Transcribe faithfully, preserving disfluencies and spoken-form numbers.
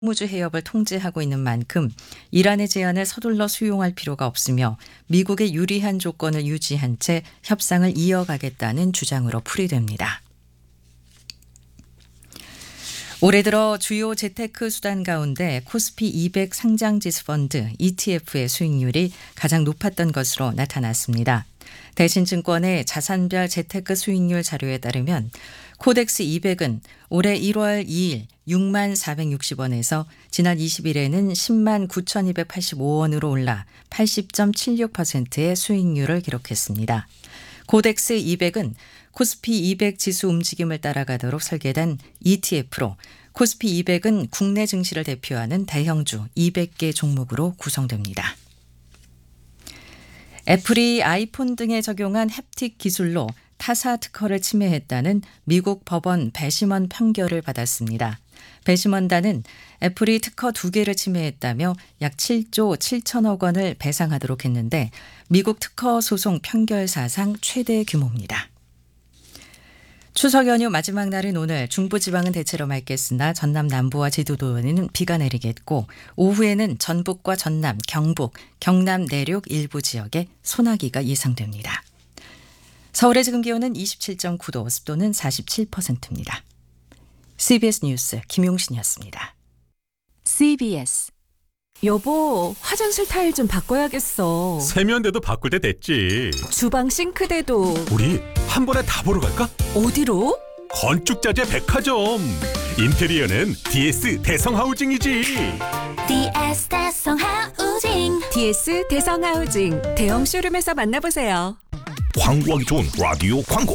무주 해협을 통제하고 있는 만큼 이란의 제안을 서둘러 수용할 필요가 없으며 미국의 유리한 조건을 유지한 채 협상을 이어가겠다는 주장으로 풀이됩니다. 올해 들어 주요 재테크 수단 가운데 코스피 이백 상장지수 펀드 이티에프의 수익률이 가장 높았던 것으로 나타났습니다. 대신증권의 자산별 재테크 수익률 자료에 따르면 코덱스 이백은 올해 일월 이일 육만 사백육십 원에서 지난 이십일에는 십만 구천이백팔십오 원으로 올라 팔십 점 칠육 퍼센트의 수익률을 기록했습니다. 코덱스 이백은 코스피 이백 지수 움직임을 따라가도록 설계된 이티에프로 코스피 이백은 국내 증시를 대표하는 대형주 이백 개 종목으로 구성됩니다. 애플이 아이폰 등에 적용한 햅틱 기술로 타사 특허를 침해했다는 미국 법원 배심원 판결을 받았습니다. 배심원단은 애플이 특허 두 개를 침해했다며 약 칠조 칠천억 원을 배상하도록 했는데 미국 특허 소송 판결 사상 최대 규모입니다. 추석 연휴 마지막 날인 오늘 중부지방은 대체로 맑겠으나 전남 남부와 제주도에는 비가 내리겠고 오후에는 전북과 전남, 경북, 경남 내륙 일부 지역에 소나기가 예상됩니다. 서울의 지금 기온은 이십칠 점 구 도, 습도는 사십칠 퍼센트입니다. 씨비에스 뉴스 김용신이었습니다. 씨비에스 여보, 화장실 타일 좀 바꿔야겠어. 세면대도 바꿀 때 됐지. 주방 싱크대도. 우리 한 번에 다 보러 갈까? 어디로? 건축자재 백화점. 인테리어는 디에스 대성하우징이지. 디에스 대성하우징. 디에스 대성하우징 대형 쇼룸에서 만나보세요. 광고하기 좋은 라디오 광고.